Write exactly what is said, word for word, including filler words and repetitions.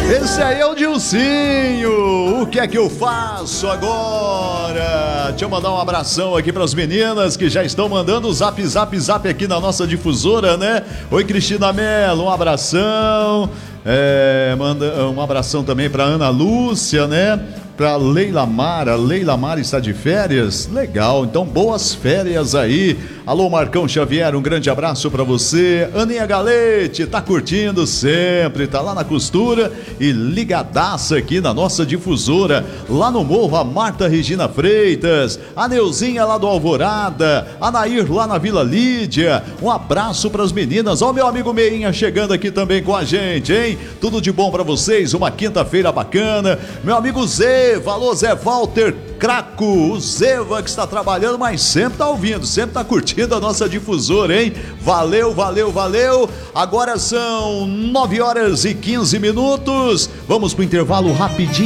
Esse aí é o Dilcinho. O que é que eu faço agora? Deixa eu mandar um abração aqui para as meninas que já estão mandando o zap, zap, zap aqui na nossa difusora, né? Oi, Cristina Mello, um abração. É, manda um abração também para Ana Lúcia, né? Para Leila Mara, Leila Mara está de férias? Legal, então boas férias aí. Alô, Marcão Xavier, um grande abraço para você. Aninha Galete, tá curtindo sempre, tá lá na costura e ligadaça aqui na nossa difusora. Lá no Morro, a Marta Regina Freitas, a Neuzinha lá do Alvorada, a Nair lá na Vila Lídia. Um abraço para as meninas. Ó, meu amigo Meinha chegando aqui também com a gente, hein? Tudo de bom para vocês, uma quinta-feira bacana. Meu amigo Zé, valô Zé Walter Craco, o Zeva que está trabalhando, mas sempre está ouvindo, sempre está curtindo a nossa difusora, hein? Valeu, valeu, valeu. Agora são nove horas e quinze minutos. Vamos para o intervalo rapidinho.